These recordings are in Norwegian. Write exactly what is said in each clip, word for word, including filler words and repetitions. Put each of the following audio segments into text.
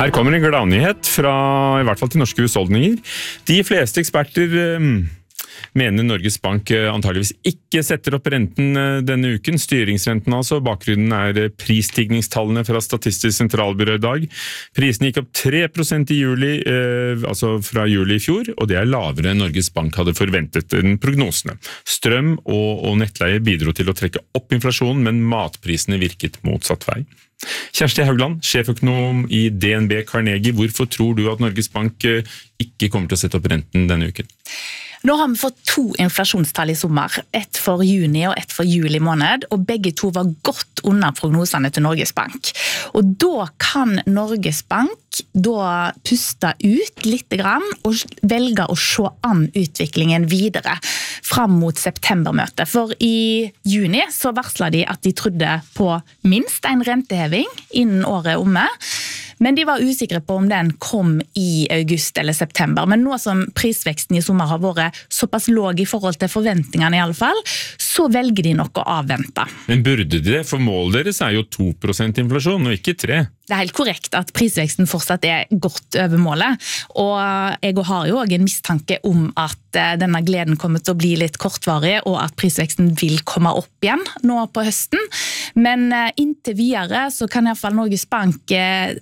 Her kommer en gladnyhet fra i hvert fall til norske husholdninger. De fleste eksperter eh, mener Norges Bank antageligvis ikke setter opp renten denne uken. Styringsrenten altså. Bakgrunnen er prisstigningstallene fra Statistisk sentralbyrå i dag. Prisen gikk opp tre prosent i juli, eh, altså fra juli i fjor, og det er lavere enn Norges Bank hadde forventet den prognosene. Strøm og, og nettleie bidro til å trekke opp inflasjonen, men matprisene virket motsatt vei. Kjersti Haugland, sjeføkonom i D N B Carnegie. Hvorfor tror du at Norges Bank ikke kommer til å sette opp renten denne uken? Nå har vi fått to inflasjonstall i sommer, ett for juni og ett for juli måned, og begge to var godt under prognosene til Norges Bank. Og da kan Norges Bank da puste ut litt grann og velge å se an utviklingen videre fram mot septembermøtet. For i juni så varslet de at de trodde på minst en renteheving innen året er omme, men de var usikre på om den kom i august eller september. Men nå som prisveksten i sommer har vært såpass låg i forhold til forventningene i alle fall, så velger de nok å avvente. Men burde de det? For målet deres er jo to prosent inflasjon, og ikke tre. Det er helt korrekt at prisveksten fortsatt er godt over målet, og jeg har jo også en mistanke om at denne gleden kommer til å bli litt kortvarig, og at prisveksten vil komme opp igjen nå på høsten. Men inntil videre så kan i hvert fall Norges Bank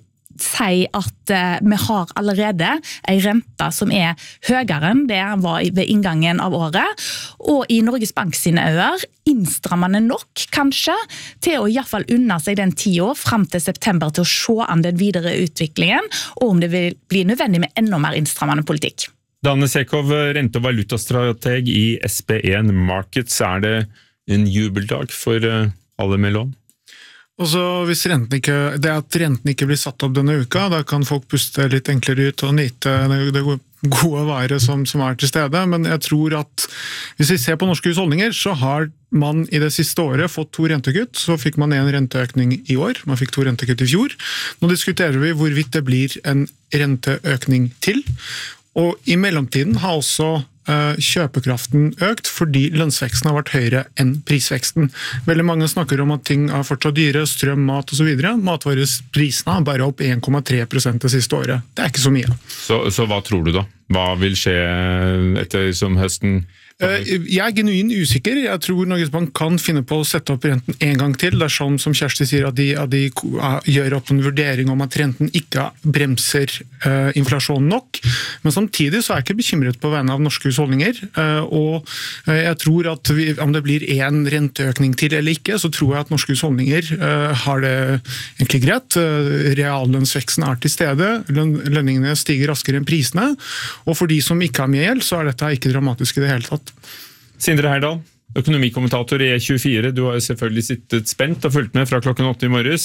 si at vi har allerede en rente som er høyere enn det var ved inngangen av året, og i Norges Bank sine øyer innstrammende nok kanskje til å i hvert fall unna seg den tida frem til september til å se an den videre utviklingen, og om det vil bli nødvendig med enda mer innstrammende politikk. Dane Sekov, rente- og valutastrateg i S B en Markets, er det en jubeldag for alle med lån? Og så hvis renten ikke, det at renten ikke blir satt opp denne uka, da kan folk puste litt enklere ut og nyte det gode været som, som er til stede. Men jeg tror at hvis vi ser på norske husholdninger, så har man i det siste året fått to rentekutt. Så fikk man en renteøkning i år, man fikk to rentekutt i fjor. Nå diskuterer vi hvorvidt det blir en renteøkning til. Og i mellomtiden har også kjøpekraften økt fordi lønnsveksten har vært høyere enn prisveksten. Veldig mange snakker om at ting er fortsatt dyre, strøm, mat og så videre. Matvareprisene er bare opp en komma tre prosent det siste året. Det er ikke så mye. Så, så hva tror du da? Hva vil skje etter som høsten? Jeg er genuin usikker. Jeg tror Norges Bank kan finne på å sette opp renten en gang til. Det er sånn som Kjersti sier at de, at de gjør opp en vurdering om at renten ikke bremser uh, inflasjonen nok. Men samtidig så er jeg ikke bekymret på vegne av norske husholdninger. Uh, og uh, jeg tror at vi, om det blir en renteøkning til eller ikke, så tror jeg at norske husholdninger uh, har det egentlig greit. Uh, reallønnsveksten er til stede. Løn, lønningene stiger raskere enn prisene. Og for de som ikke har mye gjeld, så er dette ikke dramatisk i det hele tatt. Sindre Heyerdahl, økonomikommentator i E tjuefire. Du har jo selvfølgelig sittet spent og fulgt med fra klokken åtte i morges.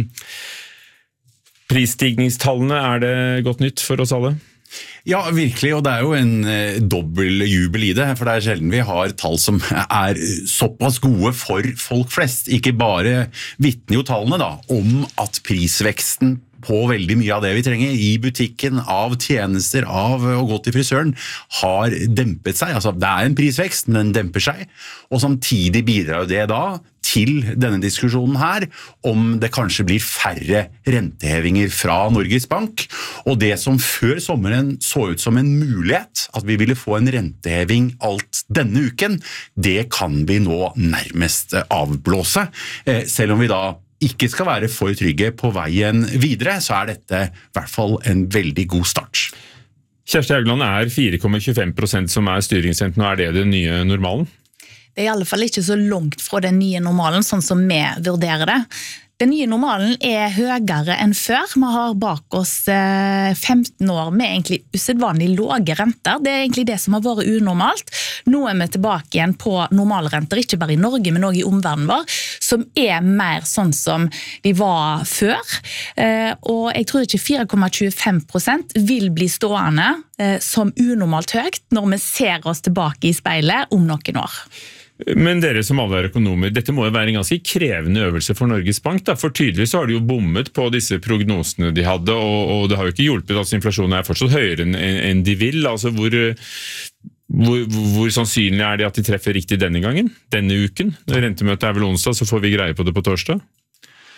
Prisstigningstallene, er det godt nytt for oss alle? Ja, virkelig, og det er jo en eh, dobbel jubel i det, for det er sjelden vi har tall som er såpass gode for folk flest. Ikke bare vitner jo tallene da, om at prisveksten på veldig mye av det vi trenger i butikken, av tjenester, av å gå til frisøren, har dempet seg. Altså, det er en prisvekst, men den demper seg. Og samtidig bidrar det da til denne diskusjonen her, om det kanskje blir færre rentehevinger fra Norges Bank. Og det som før sommeren så ut som en mulighet, at vi ville få en renteheving alt denne uken, det kan vi nå nærmest avblåse. Selv om vi da ikke skal være for trygge på veien videre, så er dette i hvert fall en veldig god start. Kjersti Haugland, er fire komma tjuefem prosent som er styringsrenten, og er det den nye normalen? Det er i alle fall ikke så langt fra den nye normalen, sånn som vi vurderer det. Den nye normalen er høyere enn før. Vi har bak oss femten år med egentlig usedvanlig lave renter. Det er egentlig det som har vært unormalt. Nå er vi tilbake igjen på normale renter, ikke bare i Norge, men også i omverdenen vår, som er mer sånn som de var før. Og jeg tror ikke fire komma tjuefem prosent vil bli stående som unormalt høyt når vi ser oss tilbake i speilet om noen år. Men dere som alle er økonomer, dette må jo være en ganske krevende øvelse for Norges Bank, da, for tydelig så har de jo bommet på disse prognosene de hadde, og, og det har jo ikke hjulpet, altså inflasjonen er fortsatt høyere enn, enn de vil, altså hvor, hvor, hvor sannsynlig er det at de treffer riktig denne gangen, denne uken? Rentemøtet er vel onsdag, så får vi greie på det på torsdag?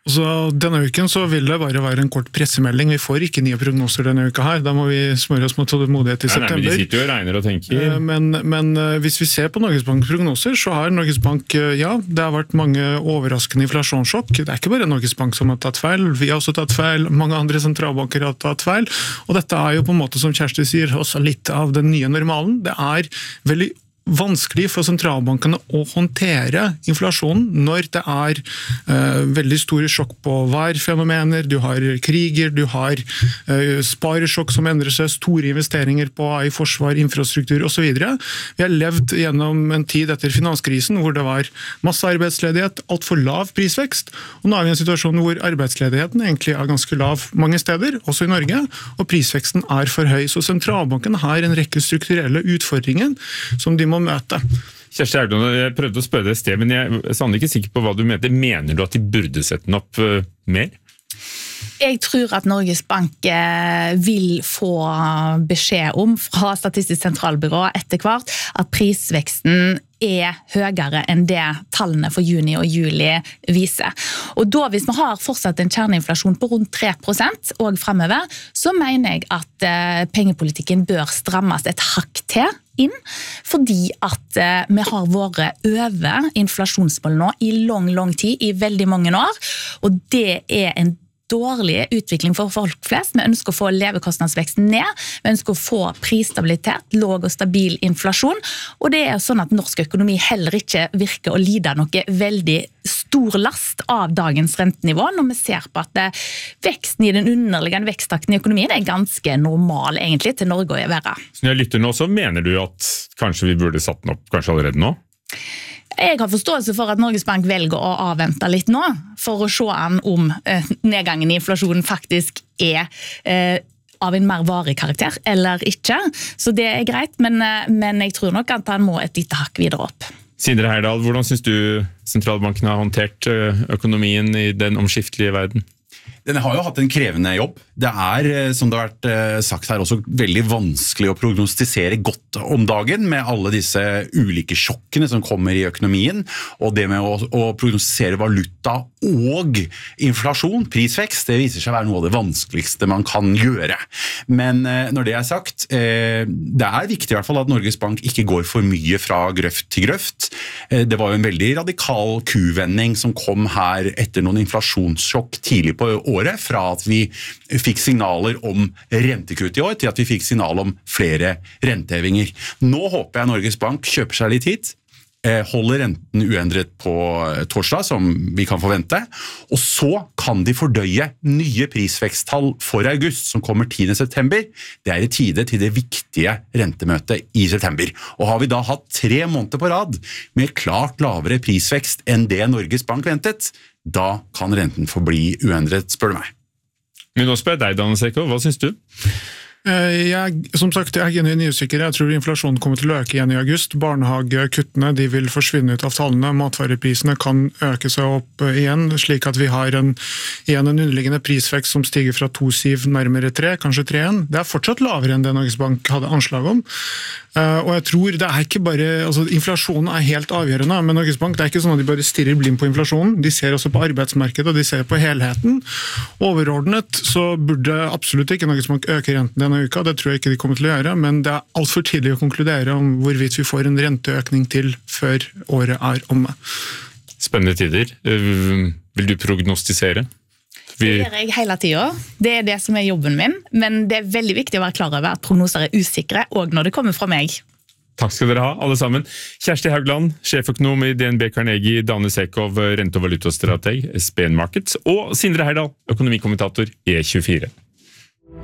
Så denne uken så vil det bare være en kort pressemelding. Vi får ikke nye prognoser denne uka her. Da må vi smøre oss mot tålmodighet i september. Nei, nei, men de sitter jo og regner og tenker. Men, men hvis vi ser på Norges Banks prognoser, så har Norges Bank, ja, det har vært mange overraskende inflasjonssjokk. Det er ikke bare Norges Bank som har tatt feil. Vi har også tatt feil. Mange andre sentralbanker har tatt feil. Og dette er jo på en måte, som Kjersti sier, også litt av den nye normalen. Det er veldig vanskelig for sentralbankene å håndtere inflasjonen når det er eh, veldig store sjokk på værfenomener, du har kriger, du har eh, sparesjokk som endrer seg, store investeringer på i forsvar, infrastruktur og så videre. Vi har levd gjennom en tid etter finanskrisen hvor det var masse arbeidsledighet, alt for lav prisvekst, og nå er vi i en situasjon hvor arbeidsledigheten egentlig er ganske lav mange steder, også i Norge, og prisveksten er for høy. Så sentralbanken har en rekke strukturelle utfordringer som de må møte. Kjersti Haugland, jeg prøvde å spørre deg et sted, men jeg er sannelig ikke sikker på hva du mente. Mener du at de burde sette den opp uh, mer? Jeg tror at Norges Bank vil få beskjed om fra Statistisk sentralbyrå etter hvert at prisveksten er høyere enn det tallene for juni og juli viser. Og da, hvis vi har fortsatt en kjerneinflasjon på rundt tre prosent og fremover, så mener jeg at pengepolitikken bør strammes et hakk til inn, fordi at vi har vært over inflasjonsmål nå i lang, lang tid, i veldig mange år, og det er en dårlig utvikling for folk flest. Vi ønsker å få levekostnadsveksten ned, vi ønsker å få prisstabilitet, låg og stabil inflasjon, og det er sånn at norsk økonomi heller ikke virker å lide noe veldig stor last av dagens rentenivå, når vi ser på at veksten i den underliggende veksttakten i økonomien er ganske normal egentlig til Norge å være. Så når jeg lytter nå, så mener du at kanskje vi burde satt den opp kanskje allerede nå? Jeg har forståelse for at Norges Bank velger å avvente litt nå, for å se an om eh, nedgangen i inflasjonen faktisk er eh, av en mer varig karakter, eller ikke. Så det er greit, men, men jeg tror nok at han må et lite hakk videre opp. Sindre Heyerdahl, hvordan synes du sentralbanken har håndtert økonomien i den omskiftelige verden? Den har jo hatt en krevende jobb. Det er, som det har vært sagt her, også veldig vanskelig å prognostisere godt om dagen med alle disse ulike sjokkene som kommer i økonomien, og det med å, å prognostisere valuta og inflasjon, prisvekst, det viser seg å være noe av det vanskeligste man kan gjøre. Men når det er sagt, det er viktig i hvert fall at Norges Bank ikke går for mye fra grøft til grøft. Det var jo en veldig radikal kuvending som kom her etter noen inflasjonssjokk tidlig på året, fra at vi fikk signaler om rentekutt i år, til at vi fikk signal om flere rentehevinger. Nå håper jeg Norges Bank kjøper seg litt hit, holder renten uendret på torsdag, som vi kan forvente, og så kan de fordøye nye prisveksttall for august, som kommer tiende september. Det er i tide til det viktige rentemøtet i september. Og har vi da hatt tre måneder på rad med klart lavere prisvekst enn det Norges Bank ventet, da kan renten forbli uendret, spør du meg. Men nå spør jeg deg, Daniel Seko, hva synes du? Jeg, som sagt, jeg er genuint usikker. Jeg tror inflasjonen kommer til å øke igjen i august. Barnehagekuttene de vil forsvinne ut av tallene. Matvareprisene kan øke seg opp igjen, slik at vi har en, igjen en underliggende prisvekst som stiger fra to komma syv nærmere tre, kanskje tre komma én. Det er fortsatt lavere enn det Norges Bank hadde anslag om. Og jeg tror det er ikke bare, altså inflasjonen er helt avgjørende, men Norges Bank, det er ikke sånn at de bare stirrer blind på inflasjonen. De ser også på arbeidsmarkedet, og de ser på helheten. Overordnet så burde absolutt ikke Norges Bank øke renten denne uka, det tror jeg ikke de kommer til å gjøre, men det er alt for tidlig å konkludere om hvorvidt vi får en renteøkning til før året er omme. Spennende tider. Vil du prognostisere? Det gjør jeg hele tiden. Det er det som er jobben min, men det er veldig viktig å være klar over at prognoser er usikre, og når det kommer fra meg. Takk skal dere ha, alle sammen. Kjersti Haugland, sjeføkonom i D N B Carnegie, Daniel Sekov, rente- og valutastrateg, S B N Markets, og Sindre Heyerdahl, økonomikommentator E tjuefire.